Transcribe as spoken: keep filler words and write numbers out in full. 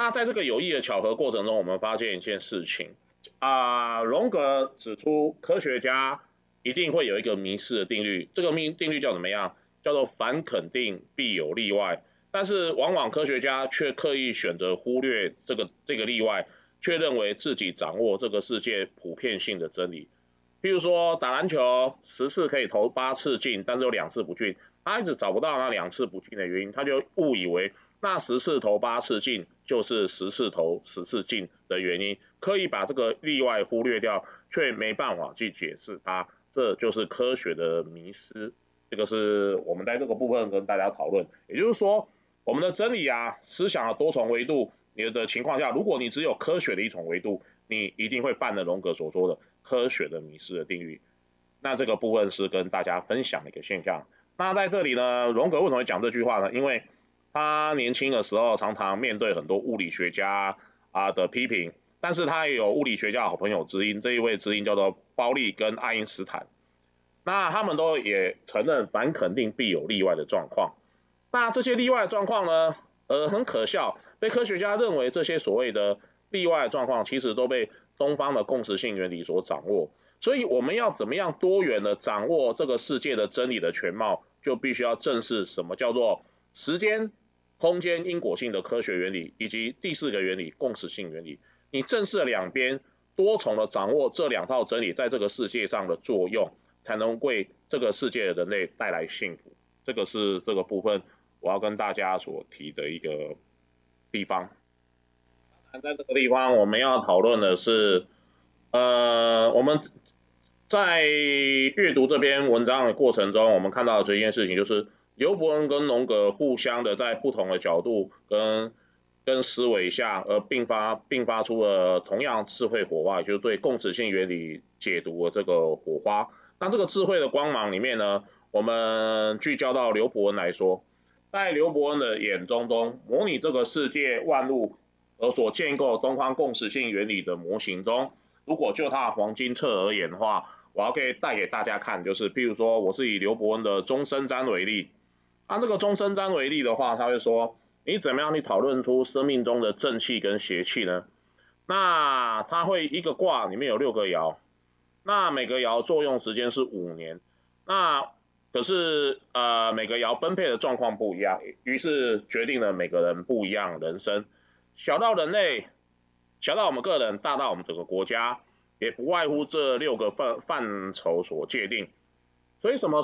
那在这个有意的巧合过程中，我们发现一件事情啊、呃荣格指出科学家一定会有一个迷失的定律，这个定定律叫怎么样？叫做反肯定必有例外。但是往往科学家却刻意选择忽略这个这个例外，却认为自己掌握这个世界普遍性的真理。譬如说打篮球，十次可以投八次进，但是有两次不进，他一直找不到那两次不进的原因，他就误以为那十次投八次进就是十次投十次进的原因，刻意把这个例外忽略掉，却没办法去解释它，这就是科学的迷失。这个是我们在这个部分跟大家讨论，也就是说，我们的真理啊，思想的多重维度，你的情况下，如果你只有科学的一种维度，你一定会犯了荣格所说的科学的迷失的定律。那这个部分是跟大家分享的一个现象。那在这里呢，荣格为什么会讲这句话呢？因为他年轻的时候常常面对很多物理学家啊的批评，但是他也有物理学家好朋友知音，这一位知音叫做包利跟爱因斯坦。那他们都也承认凡肯定必有例外的状况。那这些例外的状况呢，呃，很可笑，被科学家认为这些所谓的例外的状况，其实都被东方的共识性原理所掌握。所以我们要怎么样多元的掌握这个世界的真理的全貌，就必须要正视什么叫做时间、空间因果性的科学原理，以及第四个原理共识性原理。你正视两边，多重的掌握这两套真理在这个世界上的作用，才能为这个世界的人类带来幸福。这个是这个部分我要跟大家所提的一个地方。在这个地方，我们要讨论的是，呃，我们在阅读这篇文章的过程中，我们看到的这件事情就是，刘伯恩跟荣格互相的在不同的角度跟跟思维下，而并发并发出了同样智慧火花，也就是对共识性原理解读的这个火花。那这个智慧的光芒里面呢，我们聚焦到刘伯恩来说，在刘伯恩的眼中中，模拟这个世界万物而所建构东方共识性原理的模型中，如果就它的黄金册而言的话，我要可以带给大家看，就是譬如说，我是以刘伯恩的终身占为例，按这个终身占为例的话，他会说，你怎么样去讨论出生命中的正气跟邪气呢？那他会一个卦里面有六个爻，那每个爻作用时间是五年，那可是呃每个爻分配的状况不一样，于是决定了每个人不一样人生，小到人类，小到我们个人，大到我们整个国家，也不外乎这六个范范畴所界定。所以什么